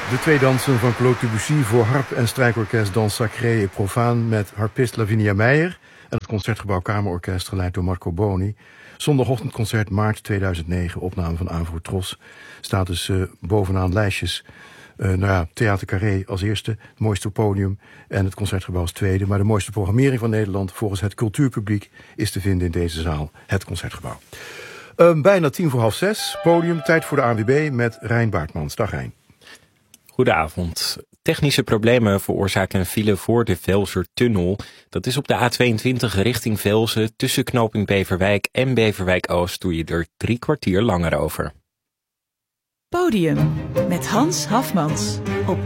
De twee dansen van Claude Debussy voor harp en strijkorkest Danse Sacrée et Profane met harpist Lavinia Meijer en het Concertgebouw Kamerorkest geleid door Marco Boni. Zondagochtendconcert maart 2009, opname van Avro Tros. Staat dus bovenaan lijstjes. Theater Carré als eerste, het mooiste podium en het Concertgebouw als tweede. Maar de mooiste programmering van Nederland volgens het cultuurpubliek is te vinden in deze zaal, het Concertgebouw. Bijna 5:45, podium, tijd voor de ANWB met Rijn Baartmans. Dag Rijn. Goedenavond. Technische problemen veroorzaken een file voor de Velsertunnel. Dat is op de A22 richting Velzen. Tussen knooppunt Beverwijk en Beverwijk Oost doe je er 3 kwartier langer over. Podium met Hans Hafmans.